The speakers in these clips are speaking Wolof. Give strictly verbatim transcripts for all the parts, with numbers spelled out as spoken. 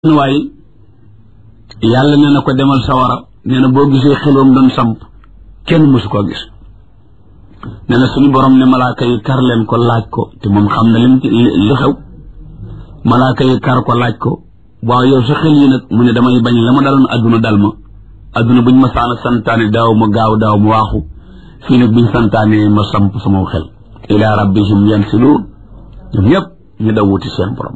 waaye yàlla nee na ko demal sawara nee na boo gisee xeloom doon samp kenn mësu koo gis nee na suñu borom ne malaaka yi kar leen ko laaj ko te moom xam na lim li xew malaaka yi kar ko laaj ko waaw yow sa xel yi nag mu ne damay bañ la ma daloon adduna dal ma adduna buñ ma saana santaane daaw ma gaaw daaw ma waaxu fii nag buñ santaane ma samp sama xel ila rabbihim yansiluun ñoom ñëpp ñu daw wuti seen borom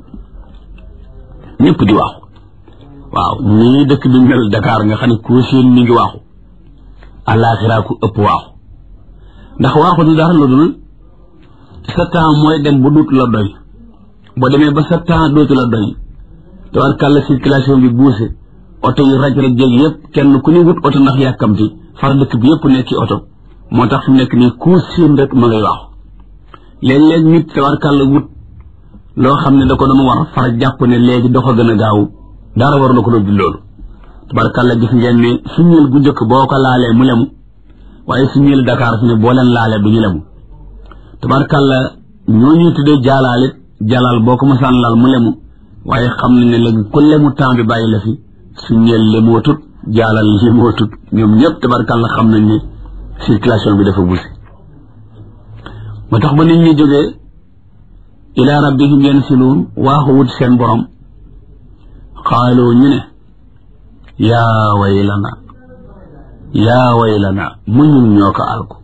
ñëpp di waaxu waaw ñii dëkk bi mel Dakar nga xam ne koo seen mi ngi waaxu àllaaxira ku ëpp waaxu ndax waaxu du dara lu dul sa temps mooy dem ba dootu la doy boo demee ba sa temps dootu la doy tabarkàlla circulation bi buuse oto yu raj raj jéeg yëpp kenn ku ne wut oto ndax yàkkamti far dëkk bi yëpp nekki oto moo tax fi mu nekk nii koo seen rek ma ngay waaxu léeg-léeg nit tabarkàlla wut loo xam ne da ko doon war far jàpp ne léegi dox a gën a gaaw dara war na ko doon loolu tabarkàlla gis ngeen ne suñuel gu njëkk boo ko laalee mu lemu waaye suñuel Dakar fi ne boo leen laalee du ñu lemu tabarkàlla ñoo ñuy tuddee jaalaalit jalaal boo ko masaan laal mu lemu waaye xam nañ ne léegi ku lemu temps bi bàyyi la fi suñuel lemoo tut jaalal lemoo tut ñoom ñëpp tabarkàlla xam nañ ne circulation bi dafa busi moo tax ba nit ñi jógee ila rabbihim yansiluun waaxu wut seen borom xaaloo ñu ne yaa waylana yaa waylana mu ñun ñoo ko alku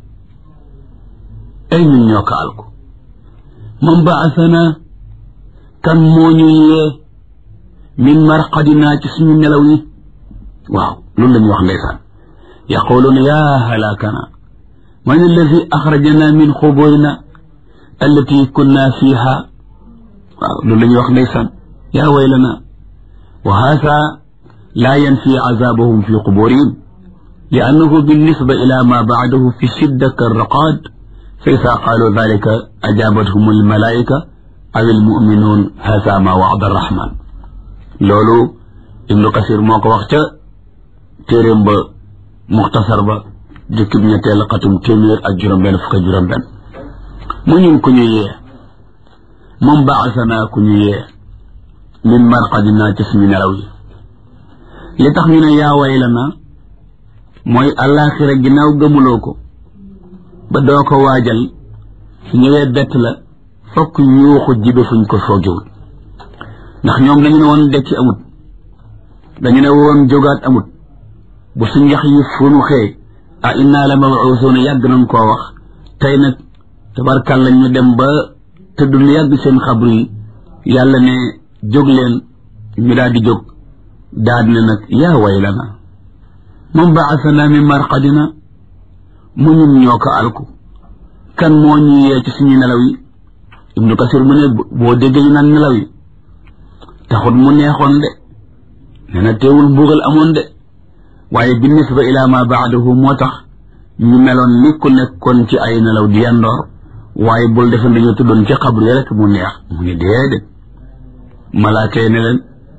ay ñun ñoo ko alku man baasana kan moo ñu yee min marqadina ci suñu nelaw yi waaw loolu la ñu wax ndeysaan yaquluuna yaa halakana man alladi axrajana min xuburina allati kunna fiha waaw loolu la ñuy wax ndeysaan yaa waylana wa haasa laa yanfi azabahum fi quburihim li annahu binnisba ila ma baadahu fi shidda karraqad fa isa qaalu dalika ajabathum almalaika aw almuminuun haasa ma wa'ada arrahman loolu ibnu kasir moo ko wax ca téeréem ba muxtasar ba jukkib ñetteel xatum téeméer ak juróom-benn fukk ak juróom-benn mu ñun ku ñu yee moom baasanaa ku ñu yee min marqadina ci suñu nelaw yi li tax ñu ne yaa waylana mooy àllaaxira ginnaaw gëmuloo ko ba doo ko waajal su ñëwee bett la fokk yuuxu jibe fuñ ko foogewul ndax ñoom dañu ne woon dekki amut dañu ne woon jógaat amut bu suñ yax yi funu xëy a inna la mabuusuuna yàgg nañ koo wax tey nag tabarkàlla ñu dem ba tëdd lu yàgg seen xabru yi yàlla ne jóg leen ñu daal di jóg daal ne nag yaa waylana man baasana min marqadina mu ñun ñoo ko alku kan moo ñu yee ci suñu nelaw yi ibnu kasir mu ne boo déggee ñu naan nelaw yi taxut mu neexoon de nee na teewul mbugal amoon de waaye bi nisba ila ma baadahu moo tax ñu meloon ni ku nekkoon ci ay nelaw di yandoor waaye bul defe dañoo tuddoon ci xabru yi rek mu neex mu ne déedéet malaaka yi ne leen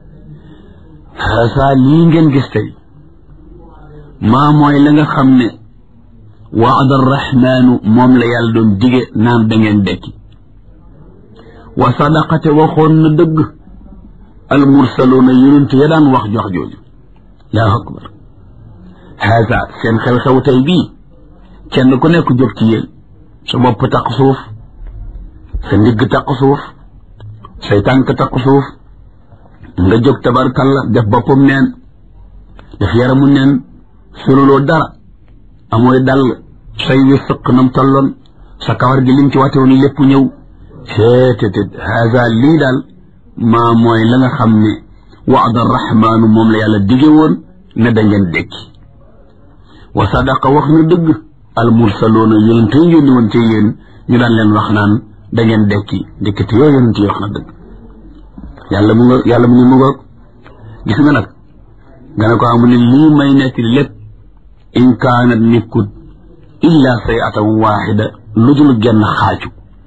xaasa lii ngeen gis tey maa mooy la nga xam ne waada arrahmaanu moom la yàlla doon dige naan da ngeen dekki wa sadaqate waxoon na dëgg almursaluuna yonent ya daan wax jox jooju allahu akbar xaasa seen xew-xew tey bii kenn ku nekk jóg ci yéen sa bopp taq suuf sa ndigg taq suuf say tànk taq suuf nga jóg tabarkalla def boppam neen def yaramu neen soluloo dara amooy dal say wi sëq nam tolloon sa kawar gi lim ci wate woon lépp ñëw seetetet haza lii daal maa mooy la nga xam ne waada arrahmaanu moom la yàlla dige woon ne da ngeen dekki wa sadaqa wax na dëgg al mursaloona yonent yi yónni woon ci yéen ñu daan leen wax naan da ngeen dekki dikkati yoo yonent yi wax na dëgg yàlla mu nga yàlla mu ne mu ngoog gis nga nag nga ne ko amu ne lii may nekk lépp in kaanat nekkut illa sayatan waaxida lu dul genn xaaju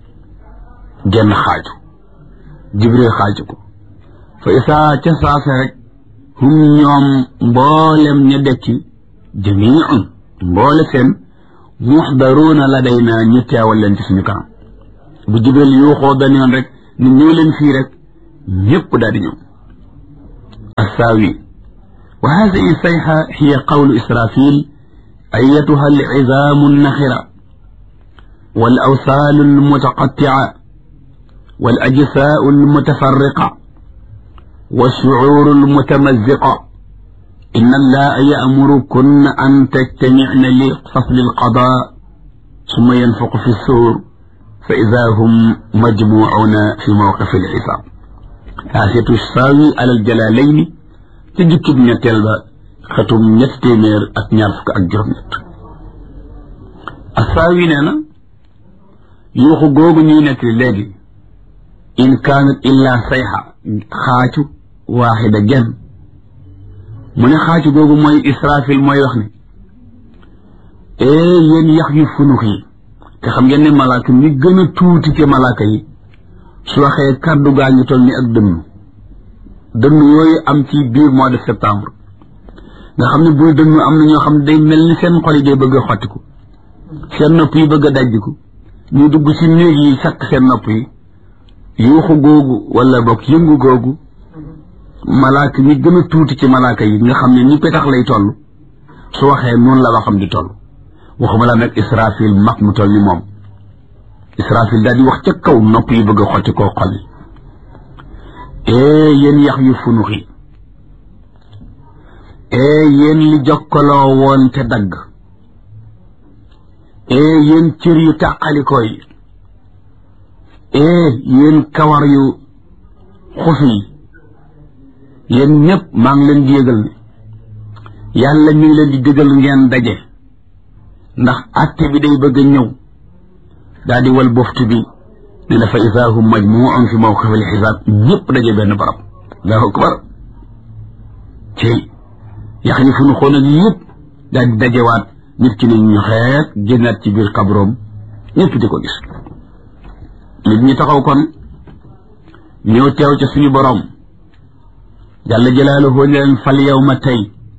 genn xaaju jibril xaaju ko fa isaa ca saase rek hum ñoom mboolem ña dekki jamiun mboole seen muxdaruuna ladaynaa ñu teewal leen ci suñu kanam bu jibril yuuxoo benn yoon rek ni ñëw leen fii rek ñëpp daal di ñëw الساوي وهذه الصيحة هي قول إسرافيل أيتها العظام النخرة والأوصال المتقطعة والأجساء المتفرقة والشعور المتمزقة إن الله يأمركن أن تجتمعن لفصل القضاء ثم ينفق في السور فإذا هم مجموعون في موقف الحساب. حاشية الساوي على الجلالين تجكب نتلبا ختم نتيمير ak ñaar fukk ak juróom ñett الساوي nee na yuuxu googu ñuy nekk léegi in kaanat illa sayha xaacu waaxida genn mu ne xaacu googu mooy Israfil mooy wax ne ee yéen yax yu funux yi te xam ngeen ne malaaka mi gën a tuuti ci malaaka yi su waxee kàddu gaa ngi toll ni ak dënn dënn yooyu am ci biir mois de septembre nga xam ne buy dënn am na ñoo xam ne day mel ni seen xol yi day bëgg a xottiku seen nopp yi bëgg a dajjiku ñu dugg ci néeg yi sakk seen nopp yi yuuxu googu wala bokk yëngu googu malaaka mi gën a tuuti ci malaaka yi nga xam ne ni petax lay toll su waxee noonu la waxam di toll waxuma la nag Israfil mag mu toll ni moom Israfil daal di wax ca kaw nopp yi bëgg a xotti koo xol yi ee yéen yax yu funux yi ee yéen li jokkaloo woon te dagg ee yéen cër yu tàqalikoo yi ee yéen kawar yu xuf yi yéen ñëpp maa ngi leen di yëgal ne yàlla mi ngi leen di digal ngeen daje ndax atte bi day bëgg a ñëw daal di wal boftu bi ne dafa isaa hum majmuun fi mawqifil xisaab ñëpp daje benn barab allahu akbar cey yax yi fu nu xoon ak yëpp daal di dajewaat nit ki ne ñu xeet génnaat ci biir xabroom ñëpp di ko gis nit ñi taxaw kon ñëw teew ca suñu borom jalla jalaaluhu leen fal yawma tey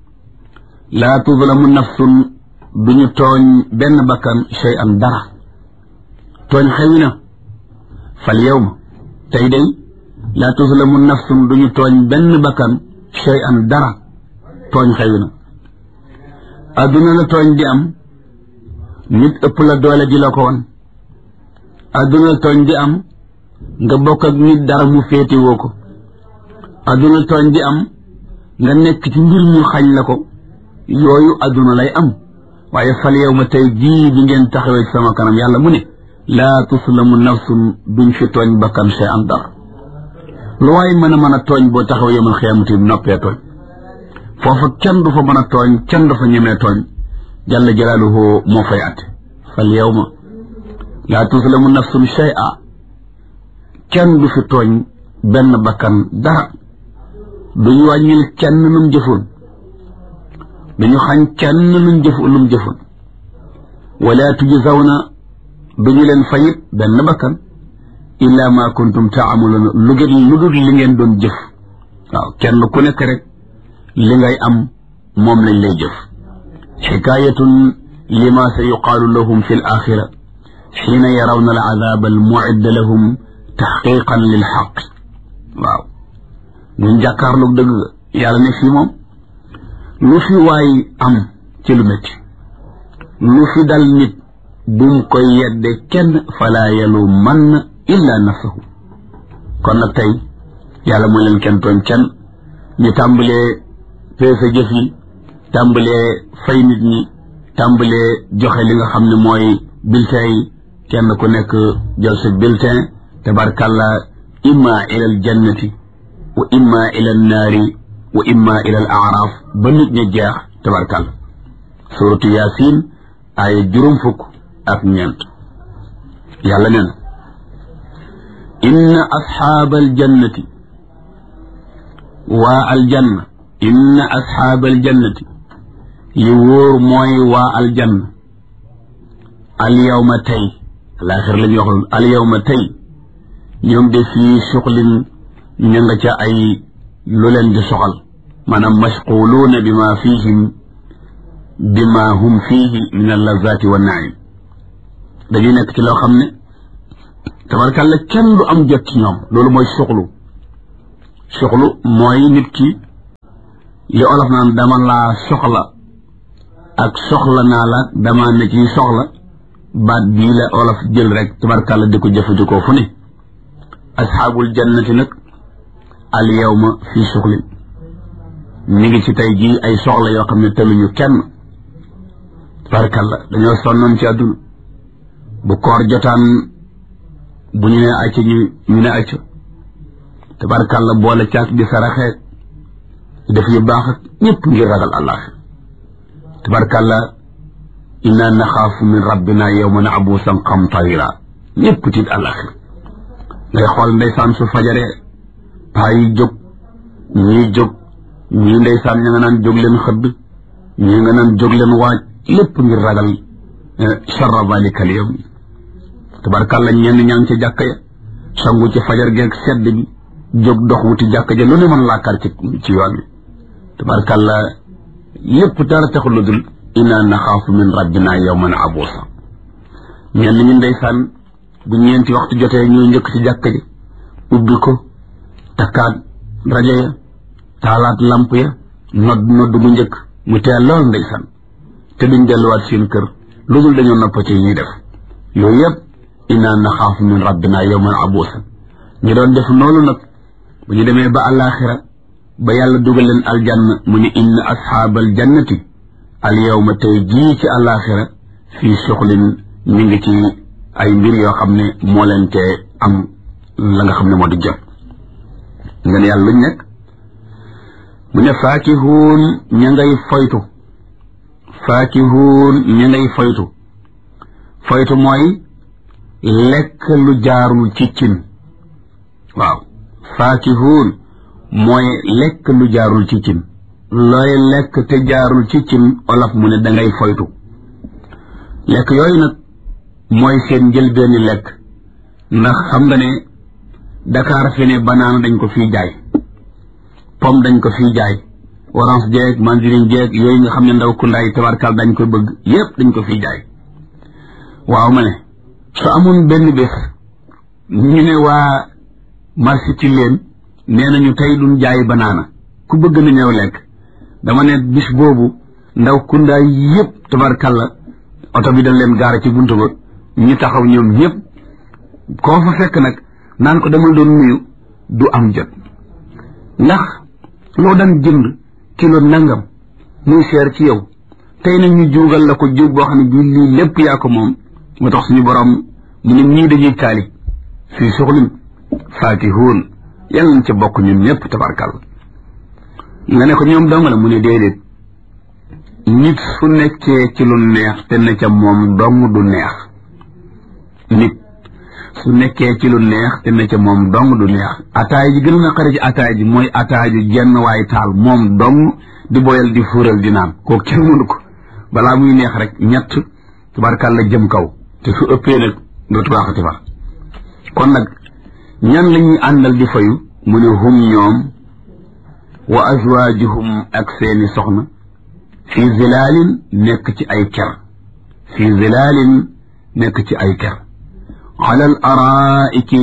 laa tuzlamu nafsun duñu tooñ benn bakkan shay'an dara tooñ xewi na fal yawma tey day laa tuzlamu nafsun duñu tooñ benn bakkan shay'an dara tooñ xewi na adduna la tooñ di am nit ëpp la doole ji la ko won adduna la tooñ di am nga bokk ak nit dara mu féete woo ko adduna la tooñ di am nga nekk ci mbir ñu xañ la ko yooyu adduna lay am waaye fal yawma tey jii bi ngeen taxawee ci sama kanam yàlla mu ne laa tuslamu nafsun duñ fi tooñ bakkan shay an dara lu waay mën a mën a tooñ boo taxaw yawmal xiyaamati noppee tooñ foofa kenn du fa mën a tooñ kenn du fa ñemee tooñ jalla jalaaluhu moo fay atte fal yawma laa tuslamu nafsun shay'a kenn du fi tooñ benn bakkan dara duñu wàññil kenn lum jëfoon duñu xañ kenn lum jëf lum jëfoon wala tujzawna duñu leen fayit benn bakkan illa ma kuntum taamaluuna lu gën lu dul li ngeen doon jëf waaw kenn ku nekk rek li ngay am moom lañ lay jëf xikaayatun lima sa yuqaalu lahum fi l axira xiina yarawna al azab al muidda lahum taxqiqan lil xaq waaw buñ jàkkaarloog dëgg yàlla ne fii moom lu fi waay am ci lu métti lu fi dal nit bum koy yedde kenn falaa yalumanna illa nafsahu kon nag tey yàlla mooy leen kenn tooñ kenn ñu tàmbalee peese jëf yi tàmbalee fay nit ñi tàmbalee joxe li nga xam ne mooy bulletin yi kenn ku nekk jël sa bulletin tabarkàlla imma ila al jannati wa imma ila an naari wa imma ila al aaraaf ba nit ñi jeex tabarkàlla suratu yaasin ay juróom fukk ak ñeent yàlla nee na inna asxaaba aljannati waa aljanna inna asxaaba aljannati li wóor mooy waa aljanna alyawma tey alaaxir la ñuy wax alyawma tey ñoom de fii suxlin ña nga ca ay lu leen di soxal maanaam mashquluuna bima fihim bima hum fihi min allazaati wa naim dañuy nekk ci loo xam ne tabarkàlla kenn du am jot ci ñoom loolu mooy suxlu suxlu mooy nit ki li olof naan dama laa soxla ak soxla naa la dama ne ci soxla baat bii la olof jël rek tabarkàlla di ko jëfandikoo fu ne asxaabul jannati nag al yawma fii suxlin mi ngi ci tey jii ay soxla yoo xam ne tëluñu kenn tabarkàlla dañoo sonnoon ci àdduna bu koor jotaan bu ñu ne acca ñu ñu ne acca tabarkàlla boole caag di saraxee def yu baax ak ñëpp ngir ragal Allah tabarkàlla inna naxaafu min rabbina yawman abuusan qamtarira ñëpp tiit àllaxir ngay xool ndeysaan su fajaree paa yi jóg ñii jóg ñii ndeysaan ña nga naan jóg leen xëdd ñii nga naan jóg leen waaj lépp ngir ragal sharra zalika al yawm tabarkàlla ñenn ñaa ngi ca jàkka ya sangu ci fajar geeg sedd bi jóg dox wuti jàkka ja lu ne mën laa kar ci ci yoon bi tabarkàlla lépp dara taxul lu dul inna naxaafu min rabbina yawman abuusa ñenn ñi ndeysaan bu ñeenti waxtu jotee ñuy njëkk ci jàkka ji ubbi ko takkaat rajo ya taalaat lamp ya nodd nodd bu njëkk mu teel lool ndeysaan te duñ delluwaat seen kër lu dul dañoo nopp ci ñuy def yooyu yëpp inna naxaafu min rabbina yawman abuusa ñu doon def noonu nag bu ñu demee ba àllaaxira ba yàlla dugal leen aljanna mu ni inna asxaabal jannati al yawma tey jii ci àllaaxira fii suxlin mi ngi ci ay mbir yoo xam ne moo leen te am la nga xam ne moo di jot nga ne yàlla luñ nekk mu ne faakihuun ña ngay foytu faakihuun ña ngay foytu foytu mooy lekk lu jaarul ci cin waaw faakihuun mooy lekk lu jaarul ci cin looy lekk te jaarul ci cin olof mu ne dangay foytu lekk yooyu nag mooy seen njëlbeeni lekk ndax xam nga ne Dakar fi ne banaana dañ ko fii jaay pomme dañ ko fii jaay orange jeeg mandarine jeeg yooyu nga xam ne ndaw ku ndaay tabarkal dañ koy bëgg yépp dañ ko fii jaay waaw ma ne su amoon benn bés ñu ne waa marché ci leen nee nañu tey duñ jaay banaana ku bëgg na ñëw lekk dama ne bis boobu ndaw ku ndaay yépp tabarkal la oto bi dañ leen gaara ci buntu ba ñu taxaw ñoom ñëpp koo fa fekk nag naan ko demal doon nuyu du am jot ndax loo daan jënd kilo nangam muy seer ci yow tey nag ñu juugal la ko jóg boo xam ne bii lii lépp yaa ko moom moo tax suñu borom mu ne ñii dañuy taali fii suxlin faakihuun yàlla nañ ca bokk ñun ñëpp tabarkal nga ne ko ñoom dong la mu ne déedéet nit su nekkee ci lu neex te ne ca moom dong du neex nit su nekkee ci lu neex te ne ca moom dong du neex ataay ji gën a xare ci ataay ji mooy ataay ji jenn waay taal moom dong di boyal di fuural di naan kooku kenn mënu ko balaa muy neex rek ñett tabarkal la jëm kaw te su ëppee nag dootu baaxati fa kon nag ñan la ñuy àndal di fayu mu ne hum ñoom wa azwaajuhum ak seeni soxna fii zilaalin nekk ci ay ker fii zilaalin nekk ci ay ker alal araa'iki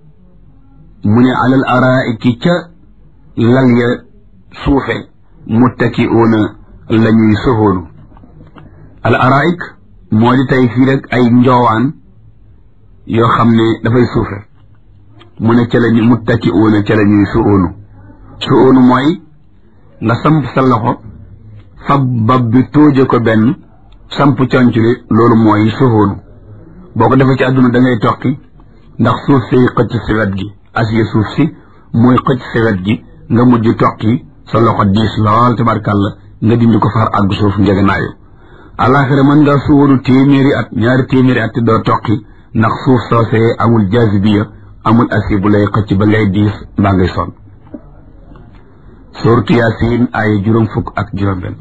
mu ne alal araa'iki ca lal ya suufe muttaki'uuna la ñuy soxoonu al araa'ik moo di tey fii rek ay njoowaan yoo xam ne dafay suufe mu ne ca la ñu muttaki'uuna ca la ñuy soxoonu soxoonu mooy nga samp sa loxo fab bab bi tóoje ko benn samp conc li loolu mooy soxoonu boo ko defee ci àdduna da ngay tokki ndax suuf si xëcc si wet gi asiye suuf si mooy xëcc si wet gi nga mujj tokki sa loxo diis lool tabarkàlla nga dindi ko far àgg suuf njegenaayu àllaaxira mën ngaa suwoonu téeméeri at ñaari téeméeri at te doo tokki ndax suuf soosee amul jaasibiya amul asiye bu lay xëcc ba ngay diis mbaa ngay sonn suuratu Yaasiin ay juróom fukk ak juróom benn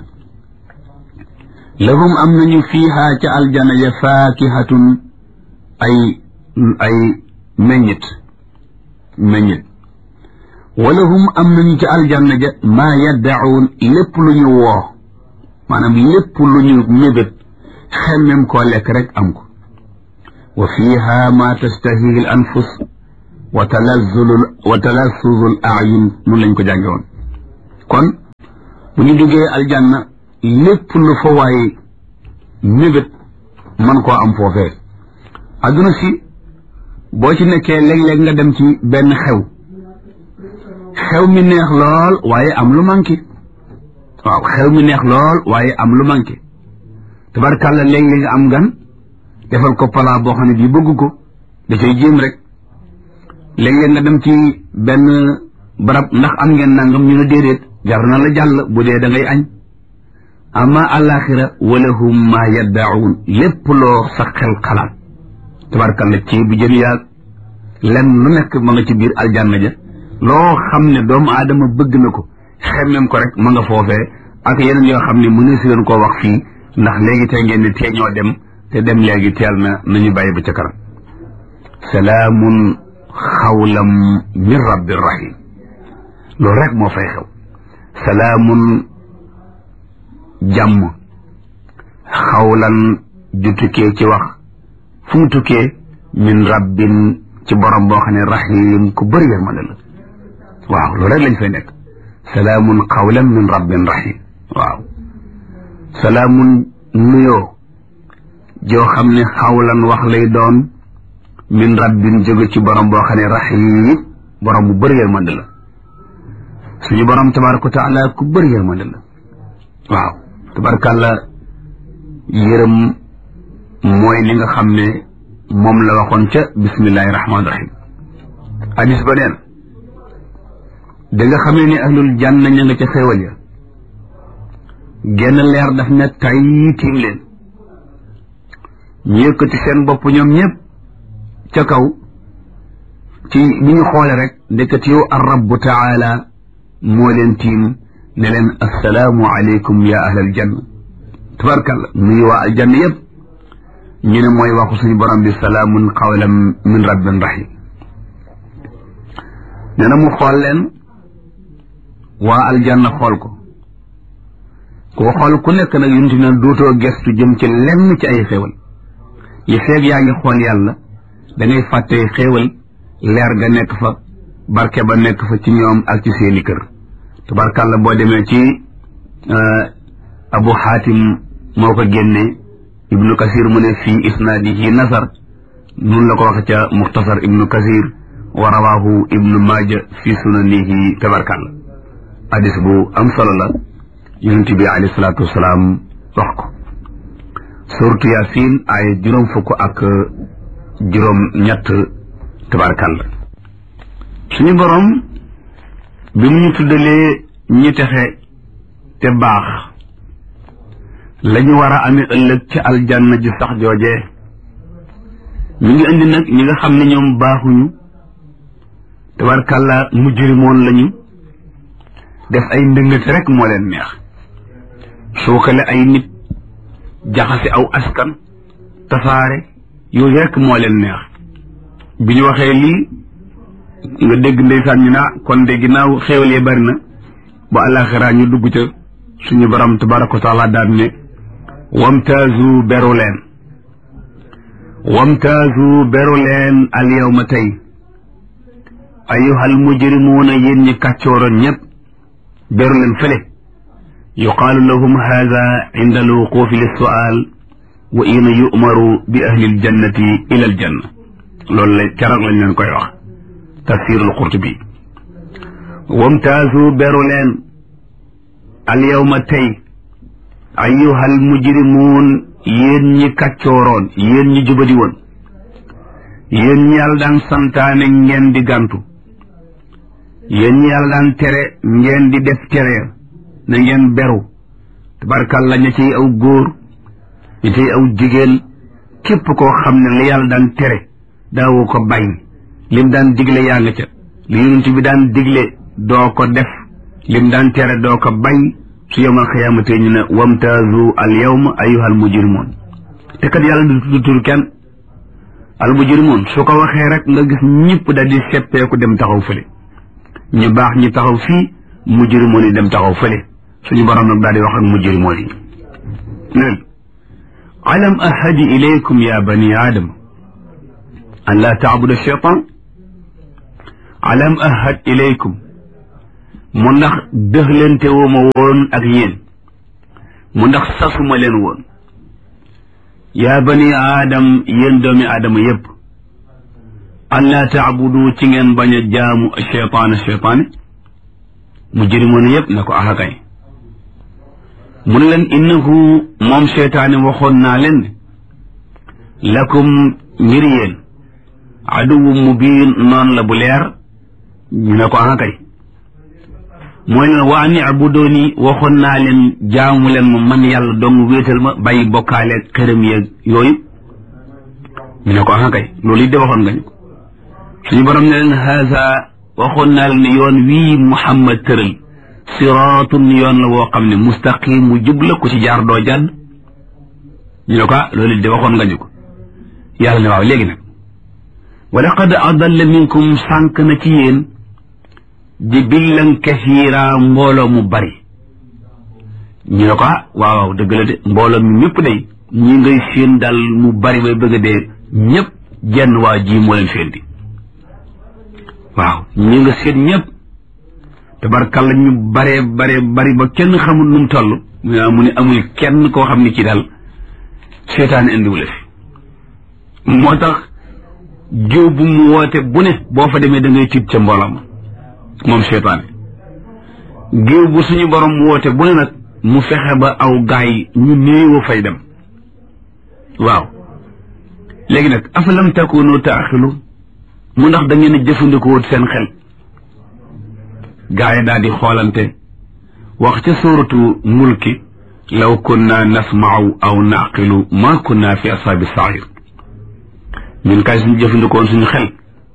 lahum am nañu fiihaa ca aljana ya faakihatun ay ay meññit meññit walahum am nañu ca aljanna ja maa yaddacuun lépp lu ñu woo maanaam lépp lu ñu mébét xemmem koo lekk rek am ko wa fiihaa maa tastahihi al anfus wa talazzulu wa talazzuzu al ayun nun lañ ko jànge woon kon bu ñu duggee aljanna lépp lu fa waay mébét man koo am foofee adduna si boo ci nekkee léeg-léeg nga dem ci benn xew xew mi neex lool waaye am lu manqué waaw xew mi neex lool waaye am lu manqué tabarkàlla léeg-léeg nga am gan defal ko palaa boo xam ne bii bëgg ko da cay jéem rek léeg-léeg nga dem ci benn barab ndax am ngeen nangam ñu ne déedéet jar na la jàll bu dee da ngay añ amma alaxira walahum ma yaddaun lépp loo sa xel xalaat tabarkàlla ci bu jën yaag lenn lu nekk ma nga ci biir aljanna ja loo xam ne doomu aadama bëgg na ko xemmem ko rek ma nga foofee ak yeneen yoo xam ne mënu si leen koo wax fii ndax léegi tey ngeen ne tee ñoo dem te dem léegi teel na nañu bàyyi ba ca kanam salaamun xawlam min rabbir rahim loolu rek moo fay xew salaamun jàmm xawlan ju tukkee ci wax fu mu tukkee min rabbin ci borom boo xam ne rahim ku bëri yërmande la waaw loolu rek lañ fay nekk salaamun xawlan min rabbin rahim waaw salaamun nuyoo joo xam ne xawlan wax lay doon min rabbin jóge ci borom boo xam ne rahim borom bu bëri yërmande la suñu borom tabaraka wa taala ku bëri yërmande la waaw tabarakàlla yërëm mooy li nga xam ne moom la waxoon ca bismillahi rahmaani rahim hadis ba neen da nga xamee ne ahlul janna ña nga ca xéewal ya genn leer daf ne tay tiim leen ñu yëkkati seen bopp ñoom ñëpp ca kaw ci bi ñu xoole rek ndekkat yow ar rabbu taala moo leen tiim ne leen assalaamu aleykum ya ahlal janna tabarkàlla nuyu waa aljanna yëpp ñu ne mooy waxu suñu borom bi salaamun qawlan min rabbin rahim nee na mu xool leen waa aljanna xool ko koo xool ku nekk nag yunti na dootoo gestu jëm ci lenn ci ay xéewal li feeg yaa ngi xool yàlla da ngay fàtte xéewal leer ga nekk fa barke ba nekk fa ci ñoom ak ci seeni kër tabarkàlla boo demee ci abu xaatim moo ko génne ibnu kasir mu ne fii isnaadihi nasar nun la ko wax ca muxtasar ibnu kasir wa rawaahu ibnu maaja fi sunanihi tabarkàlla hadis bu am solo la yonent bi alayhi salaatu wasalaam wax ko suratu yasin ay juróom fukk ak juróom ñett tabarkàlla suñu borom bi mu ñu tuddalee ñi texe te baax lañu war a amee ëllëg ci aljanna ji sax joojee ñu ngi indi nag ñi nga xam ne ñoom baaxuñu tabarkàlla mujrimoon lañu def ay ndëngate rek moo leen neex suukale ay nit jaxase aw askan tasaare yooyu rek moo leen neex bi ñu waxee lii nga dégg ndeysaan ñu naa kon de ginnaaw xéewal yee bari na ba àllaaxira ñu dugg ca suñu borom tabaraka wa taala daan ne wamtaazu beru leen wamtaazu beru leen al yawma tey ayyuhal mujrimuuna yéen ñi kàccooroon ñëpp beru leen fële yuqaalu lahum haada inda alwuquufi lissuaal wa ina yu'maru bi ahli aljannati ila aljanna loolu la keroog lañ leen koy wax tafsirul qurtubi wamtaazu beru leen alyawma tey ayyuhal mujrimuun yéen ñi kàccooroon yéen ñi jubadi woon yéen ñi yàlla daan santaane ngeen di gàntu yéen ñi yàlla daan tere ngeen di def tere na ngeen beru tabarkàlla ña ciy aw góor ña ciy aw jigéen képp koo xam ne li yàlla daan tere daawoo ko bàyyi lim daan digle yaa nga ca li yonent bi daan digle doo ko def lim daan tere doo ko bàyyi su yawmal xiyaamate ñu ne wamtaazu al yawma ayyuhal mujrimoon te kat yàlla du tudd tur kenn al mujrimoon su ko waxee rek nga gis ñëpp daal di seppeeku dem taxaw fële ñu baax ñi taxaw fii mujrimoon yi dem taxaw fële suñu borom nag daal di wax ak mujrimoon yi nen alam ahadi ilaykum ya bani aadama an laa taabudu shaytaan alam ahad ilaykum mu ndax dëxlante wu ma woon ak yéen mu ndax sasuma leen woon yaa bani aadam yéen doomi aadama yépp an laa taabudu ci ngeen bañ a jaamu cheytaana cheytaane mujrimoon yépp na ko axakay mu ne leen innahu moom cheytaane waxoon naa leen lakum ngir yéen aduwu mubiin noon la bu leer ñu ne ko axakay mooy leen waa ni abudooni waxoon naa leen jaamu leen ma man yàlla dong wéetal ma bàyyi bokkaale xërëm yeeg yooyu ñu ne ko axakay loolu it de waxoon nga ñu ko suñu borom ne leen haza waxoon naa leen ne yoon wii Muhammad tëral siraatun yoon la woo xam ne mustaqim mu jub la ku ci jaar doo jàdd ñu ne ko loolu de waxoon nga ñu ko yàlla ne waaw léegi nag wa laqad adalla minkum sànq na ci yéen jibillan kasiira mbooloo mu bari ñu ne ko ah waaw waaw dëgg la de mbooloo mi ñëpp day ñi ngay séen daal mu bari bay bëgg a dee ñëpp jenn waa ji moo leen féenti waaw ñi nga seet ñëpp tabarkalla ñu bare bare bari ba kenn xamul nu mu toll mu ne amul kenn koo xam ne ci daal seetaan indiwu la fi moo tax jiw bu mu woote bu ne boo fa demee da ngay tiit ca mbooloo ma moom seetaane géew bu suñu borom mu woote bu ne nag mu fexe ba aw gaay ñu néew fay dem waaw léegi nag afalam takunu taaxilu mu ndax da ngeen a jëfandikoo seen xel gaay daal di xoolante wax ca suuratu mulki law kunna nasma'u aw naqilu ma kunna fi ashaabi sair ñun kay suñu jëfandikoon suñu xel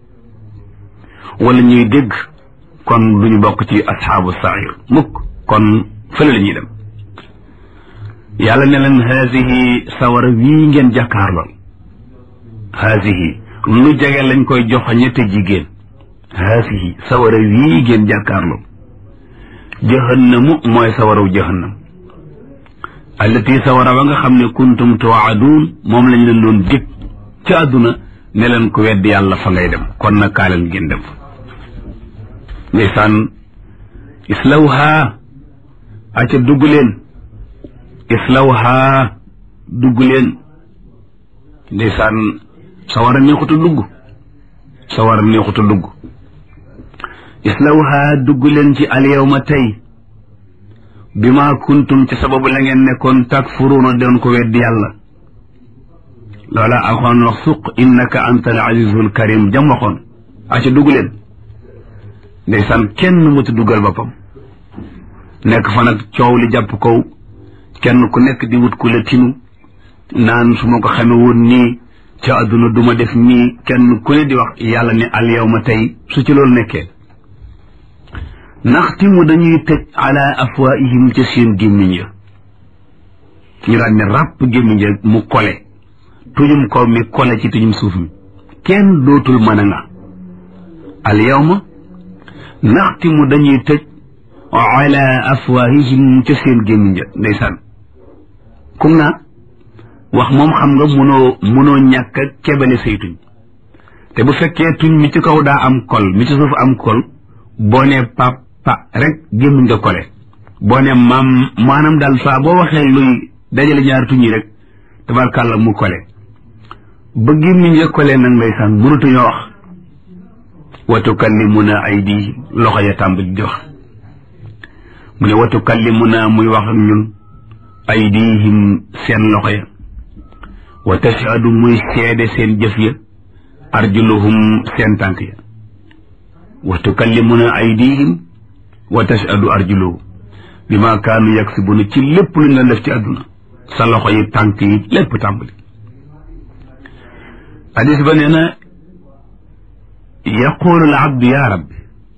wala ñuy dégg kon duñu bokk ci ashaabu sair mukk kon fële la ñuy dem yàlla ne leen haasihi sawara wii ngeen jàkkaarlool haasihi lu jege lañ koy jox ñette jigéen haasihi sawara wii ngeen jàkkaarlool jahannamu mooy sawaraw jahannam allati sawara wa nga xam ne kuntum tuwaaduun moom lañ leen doon dig ci àdduna ne leen ko weddi yàlla fa ngay dem kon nag kaa leen ngeen dem fa ndeysaan islawha aca dugg leen islawha dugg leen ndeysaan sawara neexuta dugg sawara neexuta dugg islawha dugg leen ci alyawma tey bima kuntum ci sababu la ngeen nekkoon takfuruuna doon ko weddi yàlla loola alxuraan wax suq innaka anta al azizul karim jam waxoon aca dugg leen ndeysaan kenn mutu duggal boppam nekk fa nag coow li jàpp kaw kenn ku nekk di wut ku la tinu naan su ma ko xame woon nii ca àdduna duma def nii kenn ku ne di wax yàlla ne al yawma tey su ci loolu nekkee naxtimu dañuy tëj ala afwaihim ca seen gémmiñ ya ñu daan ne ràpp gémmiñ ya mu kole tuñum kaw mi kole ci tuñum suuf mi kenn dootul mën a nga al yawma naxtimu dañuy tëj ala afwaahihim ca seen gémmiñ ja ndeysaan kum naa wax moom xam nga munoo munoo ñàkk a kebale say tuñ te bu fekkee tuñ mi ci kaw daa am kol mi ci suuf am kol boo ne pa pa rek gémmiñ nga kole boo ne maam maanaam daal saa boo waxee luy dajale ñaar tuñ yi rek tabarkàlla mu kole ba gémmiñ nga kole nag ndeysaan mënatuñoo wax wa tukallimuna aydihim loxo ya tàmbali di wax mu ne wa tukallimuna muy wax ak ñun aydihim seen loxo ya wa tashhadu muy seede seen jëf ya arjuluhum seen tànk ya wa tukallimuna aydihim wa tashhadu arjuluhum bima kaanu yaksibuna ci lépp lu ñu la def ci àdduna sa loxo yi tànk yi lépp tàmbali hadis ba nee na yaqulu al abdu ya rabbi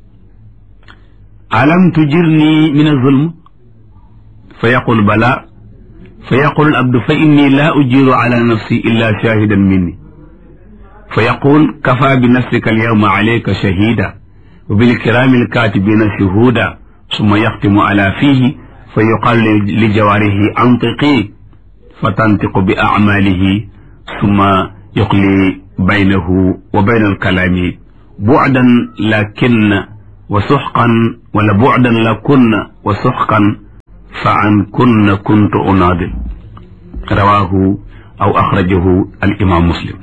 alam tujirni min az-zulm fa yaqul bala fa yaqul al abdu fa inni la ujiru ala nafsi illa shahidan minni fa yaqul kafa bi nafsika al yawma alayka shahida wa bil kirami al katibina shuhuda summa yaxtimu ala fihi fa yuqalu li jawarihi antiqi fa tantiqu bi a'malihi summa yuqli baynahu wa bayna al kalami bu'dan lakin wa suxqan wala bu'dan la kunna wa suxqan fa an kunna kuntu unaadil rawaahu aw axrajahu al imam muslim.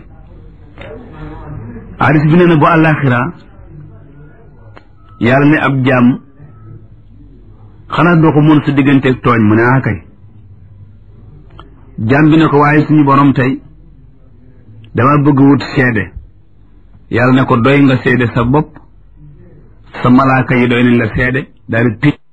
hadis bi nee na bu àllaaxira yàlla ne ab jaam xanaa doo ko mën sa digganteeg tooñ mu ne ah kay jaam bi ne ko waaye suñu borom tey dama bëgg wut seede yàlla ne ko doy nga seede sa bopp sa malaaka yi doy nañ la seede daal di tëj